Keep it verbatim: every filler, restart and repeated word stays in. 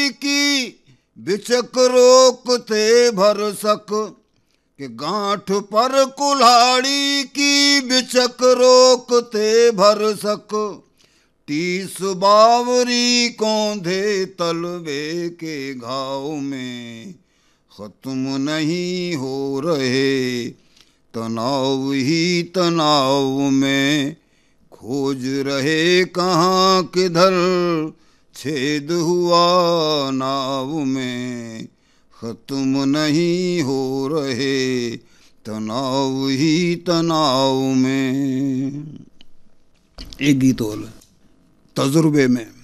की बिचक रोकते भरसक, कि गांठ पर कुल्हाड़ी की बिचक रोकते भरसक, तीस बावरी कौंधे तलवे के घाव में, खत्म नहीं हो रहे तनाव ही तनाव में, खोज रहे कहाँ किधर छेद हुआ नाव में, खत्म नहीं हो रहे तनाव ही तनाव में। एक गीत और तजुर्बे में।